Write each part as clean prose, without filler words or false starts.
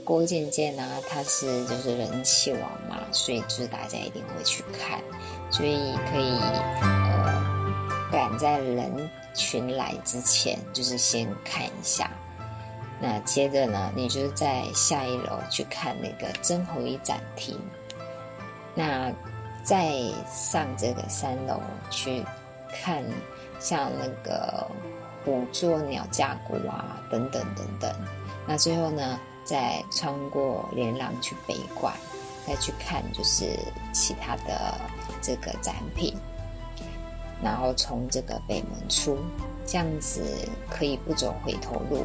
郭渐渐啊，他是就是人气王嘛，所以就是大家一定会去看，所以可以赶在人群来之前，就是先看一下。那接着呢，你就是在下一楼去看那个曾侯乙展厅。那再上这个3楼去看像那个虎座鸟架谷啊等等等等。那最后呢，再穿过连廊去北馆，再去看就是其他的这个展品，然后从这个北门出，这样子可以不走回头路。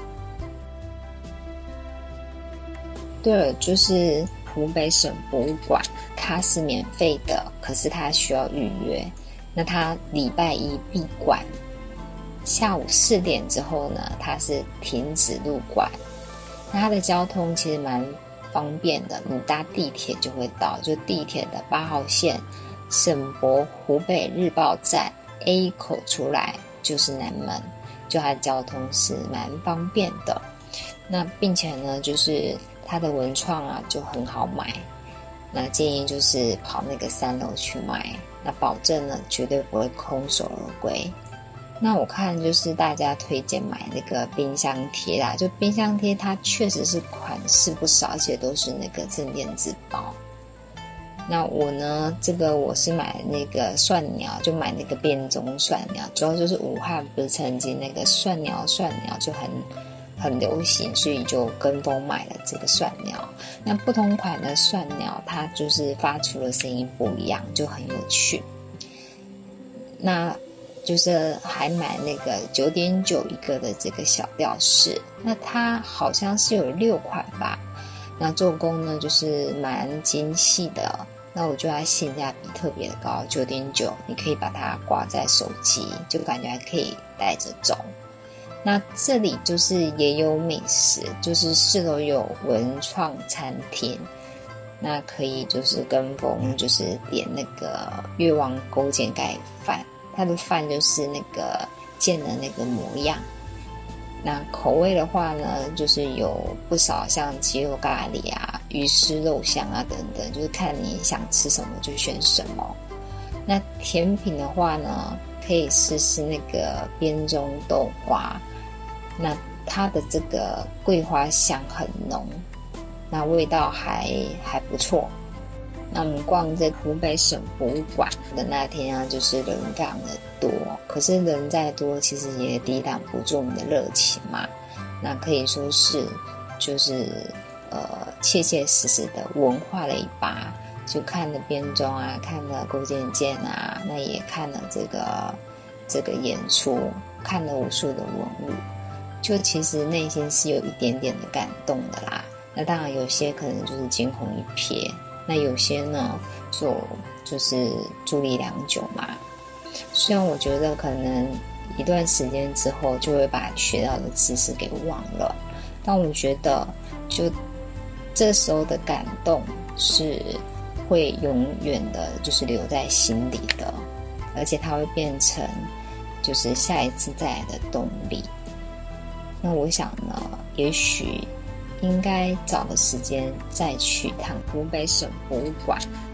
对了，就是湖北省博物馆，它是免费的，可是它需要预约。那它礼拜一闭馆，下午4点之后呢，它是停止入馆。那它的交通其实蛮方便的，你搭地铁就会到，就地铁的8号线省博湖北日报站 A 口出来就是南门，就它的交通是蛮方便的。那并且呢，就是它的文创啊就很好买，那建议就是跑那个3楼去买，那保证呢绝对不会空手而归。那我看就是大家推荐买那个冰箱贴啦，就冰箱贴它确实是款式不少，而且都是那个镇店之宝。那我呢，我是买那个蒜鸟，就买那个变种蒜鸟，主要就是武汉不是曾经那个蒜鸟就很流行，所以就跟风买了这个蒜鸟。那不同款的蒜鸟它就是发出的声音不一样，就很有趣。那就是还买那个9.9一个的这个小吊饰，那它好像是有6款吧，那做工呢就是蛮精细的，那我觉得它性价比特别的高，9.9你可以把它挂在手机，就感觉还可以带着走。那这里就是也有美食，就是4楼有文创餐厅，那可以就是跟风，就是点那个越王勾践盖饭，它的饭就是那个建的那个模样。那口味的话呢，就是有不少像鸡肉咖喱啊、鱼丝肉香啊等等，就是看你想吃什么就选什么。那甜品的话呢，可以试试那个编钟豆花，那它的这个桂花香很浓，那味道还不错。那我们逛这湖北省博物馆的那天啊，就是人非常的多，可是人再多其实也抵挡不住我们的热情嘛。那可以说是就是切切实实的文化了一把，就看了编钟啊，看了勾践剑啊，那也看了这个演出，看了无数的文物，就其实内心是有一点点的感动的啦。那当然有些可能就是惊鸿一瞥，那有些呢就是伫立良久嘛。虽然我觉得可能一段时间之后就会把学到的知识给忘了，但我觉得就这时候的感动是会永远的就是留在心里的，而且它会变成就是下一次再来的动力。那我想呢，也许应该找个时间再去趟湖北省博物馆，